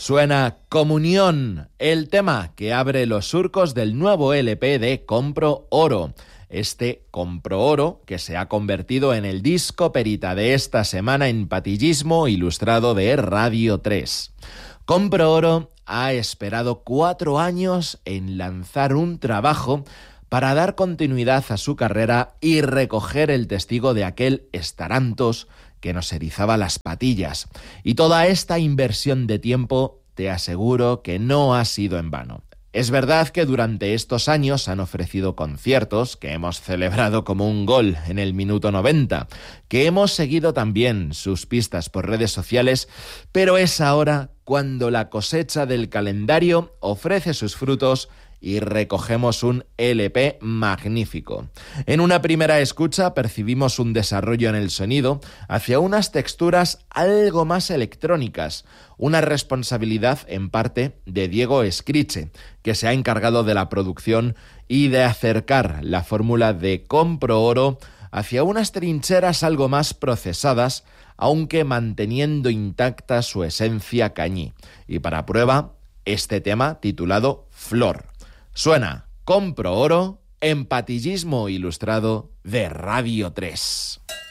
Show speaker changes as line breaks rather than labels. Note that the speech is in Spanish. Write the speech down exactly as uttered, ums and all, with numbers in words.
Suena Comunión, el tema que abre los surcos del nuevo L P de Compro Oro. Este Compro Oro, que se ha convertido en el disco perita de esta semana en patillismo ilustrado de Radio tres. Compro Oro ha esperado cuatro años en lanzar un trabajo para dar continuidad a su carrera y recoger el testigo de aquel estarantos que nos erizaba las patillas. Y toda esta inversión de tiempo, te aseguro que no ha sido en vano. Es verdad que durante estos años han ofrecido conciertos que hemos celebrado como un gol en el minuto noventa, que hemos seguido también sus pistas por redes sociales, pero es ahora cuando la cosecha del calendario ofrece sus frutos y recogemos un L P magnífico. En una primera escucha percibimos un desarrollo en el sonido hacia unas texturas algo más electrónicas, una responsabilidad en parte de Diego Escriche, que se ha encargado de la producción y de acercar la fórmula de Compro Oro hacia unas trincheras algo más procesadas, aunque manteniendo intacta su esencia cañí. Y para prueba, este tema titulado Flor. Suena Compro Oro en patillismo ilustrado de Radio tres.